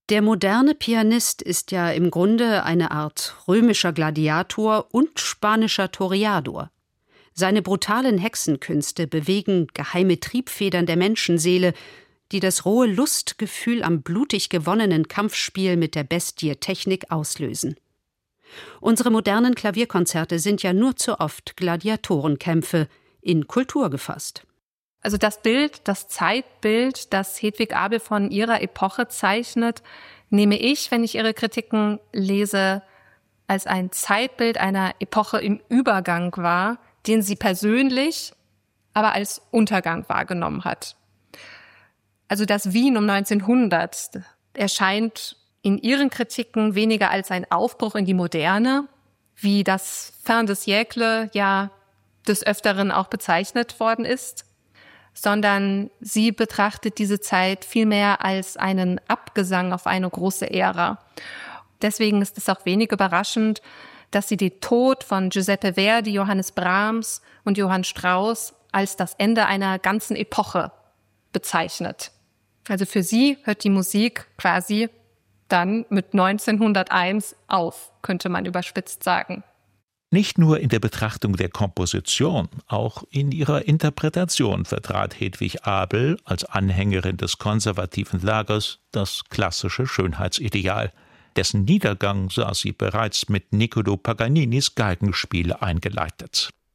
Der moderne Pianist ist ja im Grunde eine Art römischer Gladiator und spanischer Toreador. Seine brutalen Hexenkünste bewegen geheime Triebfedern der Menschenseele, die das rohe Lustgefühl am blutig gewonnenen Kampfspiel mit der Bestie Technik auslösen. Unsere modernen Klavierkonzerte sind ja nur zu oft Gladiatorenkämpfe, in Kultur gefasst. Also das Bild, das Zeitbild, das Hedwig Abel von ihrer Epoche zeichnet, nehme ich, wenn ich ihre Kritiken lese, als ein Zeitbild einer Epoche im Übergang wahr, den sie persönlich aber als Untergang wahrgenommen hat. Also das Wien um 1900 erscheint in ihren Kritiken weniger als ein Aufbruch in die Moderne, wie das Fin de siècle ja des Öfteren auch bezeichnet worden ist, sondern sie betrachtet diese Zeit vielmehr als einen Abgesang auf eine große Ära. Deswegen ist es auch wenig überraschend, dass sie den Tod von Giuseppe Verdi, Johannes Brahms und Johann Strauss als das Ende einer ganzen Epoche bezeichnet. Also für sie hört die Musik quasi dann mit 1901 auf, könnte man überspitzt sagen. Nicht nur in der Betrachtung der Komposition, auch in ihrer Interpretation vertrat Hedwig Abel als Anhängerin des konservativen Lagers das klassische Schönheitsideal. Dessen Niedergang sah sie bereits mit Niccolò Paganinis Geigenspiel eingeleitet.